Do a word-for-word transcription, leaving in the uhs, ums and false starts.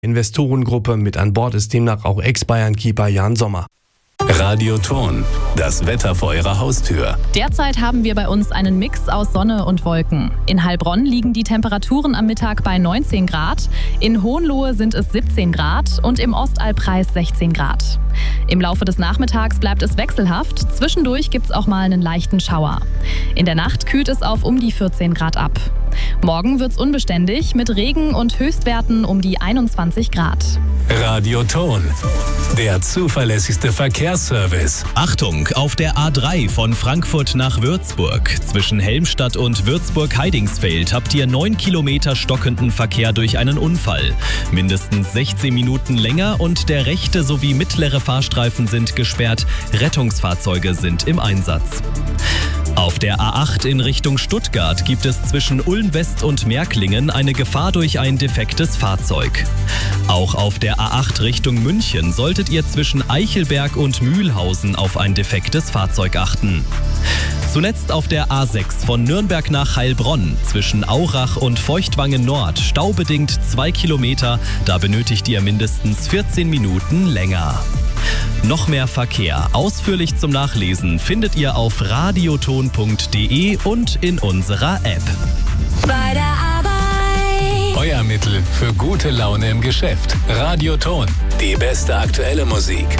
Investorengruppe. Mit an Bord ist demnach auch Ex-Bayern-Keeper Jan Sommer. Radioton, das Wetter vor Ihrer Haustür. Derzeit haben wir bei uns einen Mix aus Sonne und Wolken. In Heilbronn liegen die Temperaturen am Mittag bei neunzehn Grad, in Hohenlohe sind es siebzehn Grad und im Ostalbkreis sechzehn Grad. Im Laufe des Nachmittags bleibt es wechselhaft, zwischendurch gibt es auch mal einen leichten Schauer. In der Nacht kühlt es auf um die vierzehn Grad ab. Morgen wird's unbeständig mit Regen und Höchstwerten um die einundzwanzig Grad. Radioton, der zuverlässigste Verkehrsservice. Achtung, auf der A drei von Frankfurt nach Würzburg. Zwischen Helmstadt und Würzburg-Heidingsfeld habt ihr neun Kilometer stockenden Verkehr durch einen Unfall. Mindestens sechzehn Minuten länger und der rechte sowie mittlere Fahrstreifen sind gesperrt. Rettungsfahrzeuge sind im Einsatz. Auf der A acht in Richtung Stuttgart gibt es zwischen Ulm-West und Märklingen eine Gefahr durch ein defektes Fahrzeug. Auch auf der A acht Richtung München solltet ihr zwischen Eichelberg und Mühlhausen auf ein defektes Fahrzeug achten. Zuletzt auf der A sechs von Nürnberg nach Heilbronn zwischen Aurach und Feuchtwangen Nord staubedingt zwei Kilometer, da benötigt ihr mindestens vierzehn Minuten länger. Noch mehr Verkehr, ausführlich zum Nachlesen, findet ihr auf radioton punkt de und in unserer App. Bei der Arbeit. Euer Mittel für gute Laune im Geschäft. Radioton, die beste aktuelle Musik.